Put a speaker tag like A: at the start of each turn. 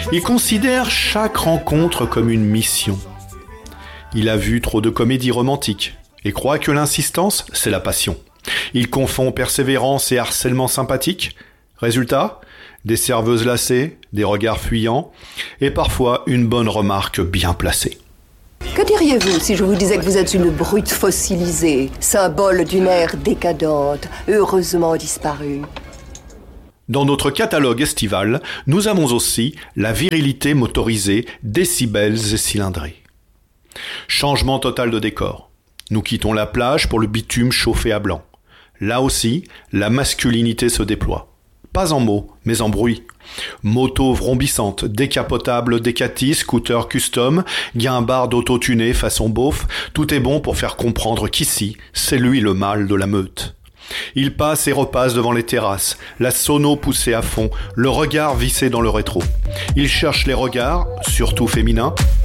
A: Il considère chaque rencontre comme une mission. Il a vu trop de comédies romantiques et croit que l'insistance, c'est la passion. Il confond persévérance et harcèlement sympathique. Résultat, des serveuses lassées, des regards fuyants et parfois une bonne remarque bien placée.
B: Que diriez-vous si je vous disais que vous êtes une brute fossilisée, symbole d'une ère décadente, heureusement disparue?
A: Dans notre catalogue estival, nous avons aussi la virilité motorisée, décibels et cylindrés. Changement total de décor. Nous quittons la plage pour le bitume chauffé à blanc. Là aussi, la masculinité se déploie. Pas en mots, mais en bruit. Moto vrombissante, décapotable Décati, scooter custom, guimbarde auto-tunée façon beauf, tout est bon pour faire comprendre qu'ici, c'est lui le mâle de la meute. Il passe et repasse devant les terrasses, la sono poussée à fond, le regard vissé dans le rétro. Il cherche les regards, surtout féminins,